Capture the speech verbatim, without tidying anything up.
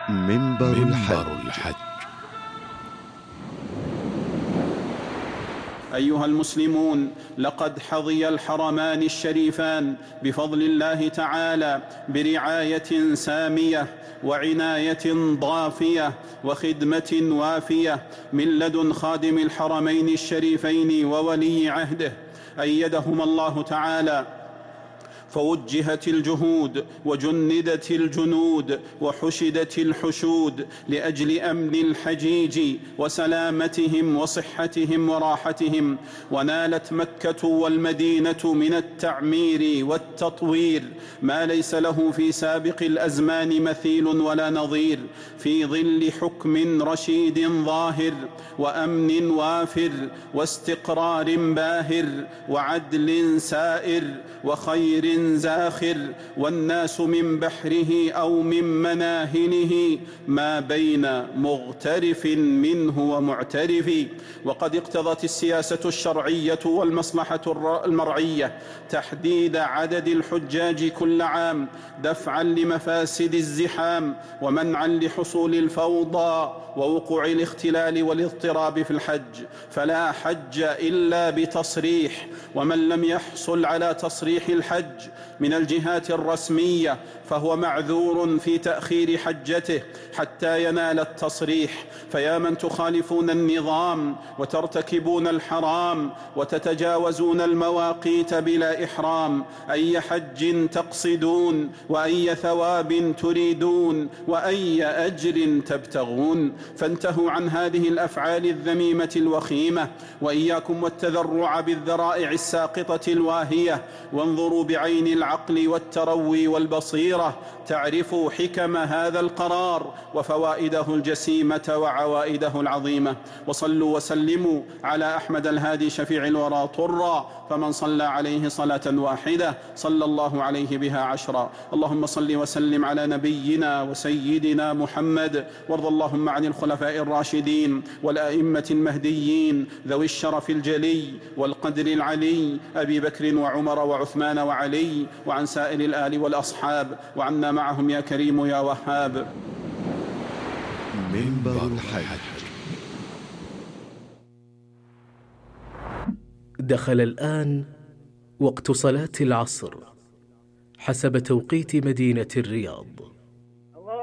منبر الحج. أيها المسلمون، لقد حظي الحرمان الشريفان بفضل الله تعالى برعاية سامية وعناية ضافية وخدمة وافية من لدن خادم الحرمين الشريفين وولي عهده أيدهما الله تعالى، فوجهت الجهود وجندت الجنود وحشدت الحشود لأجل أمن الحجيج وسلامتهم وصحتهم وراحتهم، ونالت مكة والمدينة من التعمير والتطوير ما ليس له في سابق الأزمان مثيل ولا نظير، في ظل حكم رشيد ظاهر وأمن وافر واستقرار باهر وعدل سائر وخير زاخر، والناس من بحره أو من مناهله ما بين مغترف منه ومعترف. وقد اقتضت السياسة الشرعية والمصلحة المرعية تحديد عدد الحجاج كل عام دفعا لمفاسد الزحام ومنعا لحصول الفوضى ووقوع الاختلال والاضطراب في الحج، فلا حج إلا بتصريح، ومن لم يحصل على تصريح الحج من الجهات الرسمية فهو معذور في تأخير حجته حتى ينال التصريح. فيا من تخالفون النظام وترتكبون الحرام وتتجاوزون المواقيت بلا إحرام، أي حج تقصدون وأي ثواب تريدون وأي أجر تبتغون، فانتهوا عن هذه الأفعال الذميمة الوخيمة، وإياكم والتذرع بالذرائع الساقطة الواهية، وانظروا بعين العقل والتروي والبصيرة تعرفوا حكم هذا القرار وفوائده الجسيمة وعوائده العظيمة. وصلوا وسلموا على أحمد الهادي شفيع الورى طرا، فمن صلى عليه صلاة واحدة صلى الله عليه بها عشرا. اللهم صل وسلم على نبينا وسيدنا محمد، وارض اللهم عن الخلفاء الراشدين والأئمة المهديين ذوي الشرف الجلي والقدر العلي أبي بكر وعمر وعثمان وعلي، وعن سائر الآل والأصحاب، وعنا معهم يا كريم يا وهاب. منبر الحج. دخل الآن وقت صلاة العصر حسب توقيت مدينة الرياض.